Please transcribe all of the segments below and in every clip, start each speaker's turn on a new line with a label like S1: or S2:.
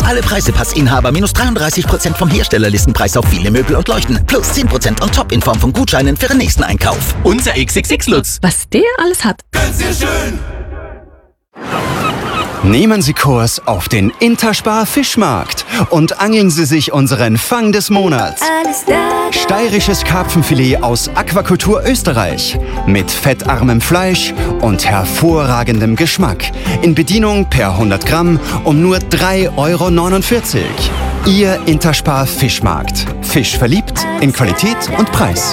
S1: Alle Preisepassinhaber minus 33% vom Herstellerlistenpreis auf viele Möbel und Leuchten. Plus 10% on top in Form von Gutscheinen für den nächsten Einkauf.
S2: Unser XXX-Lutz.
S3: Was der alles hat.
S2: Ganz sehr schön.
S4: Nehmen Sie Kurs auf den Interspar Fischmarkt und angeln Sie sich unseren Fang des Monats. Steirisches Karpfenfilet aus Aquakultur Österreich mit fettarmem Fleisch und hervorragendem Geschmack. In Bedienung per 100 Gramm um nur 3,49 €. Ihr Interspar Fischmarkt. Fisch verliebt in Qualität und Preis.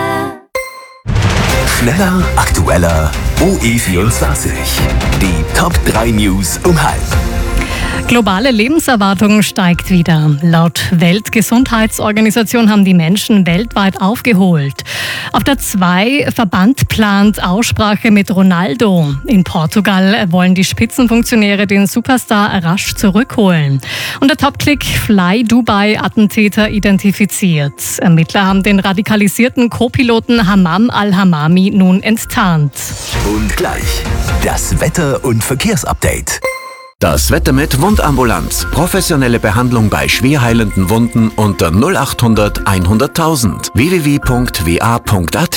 S5: Schneller, aktueller, OE24. Die Top 3 News um halb.
S6: Globale Lebenserwartung steigt wieder. Laut Weltgesundheitsorganisation haben die Menschen weltweit aufgeholt. Auf der 2 Verband plant Aussprache mit Ronaldo. In Portugal wollen die Spitzenfunktionäre den Superstar rasch zurückholen. Und der Top-Click Fly Dubai-Attentäter identifiziert. Ermittler haben den radikalisierten Co-Piloten Hammam al-Hamami nun enttarnt.
S5: Und gleich das Wetter- und Verkehrsupdate.
S7: Das Wetter mit Wundambulanz. Professionelle Behandlung bei schwer heilenden Wunden unter 0800 100.000. www.wa.at.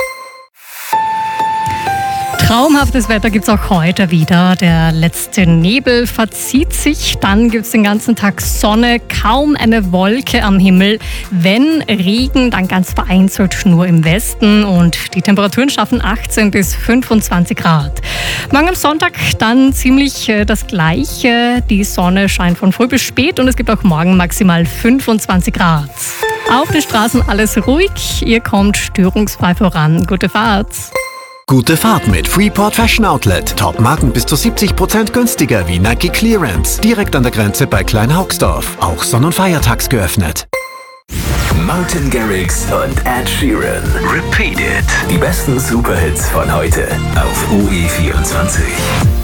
S6: Traumhaftes Wetter gibt es auch heute wieder. Der letzte Nebel verzieht sich, dann gibt es den ganzen Tag Sonne, kaum eine Wolke am Himmel. Wenn Regen, dann ganz vereinzelt nur im Westen und die Temperaturen schaffen 18 bis 25 Grad. Morgen am Sonntag dann ziemlich das Gleiche. Die Sonne scheint von früh bis spät und es gibt auch morgen maximal 25 Grad. Auf den Straßen alles ruhig, ihr kommt störungsfrei voran. Gute Fahrt!
S7: Gute Fahrt mit Freeport Fashion Outlet. Top-Marken bis zu 70% günstiger wie Nike Clearance. Direkt an der Grenze bei Kleinhaugsdorf. Auch Sonn- und Feiertags geöffnet.
S5: Martin Garrix und Ed Sheeran. Repeat It. Die besten Superhits von heute auf OE24.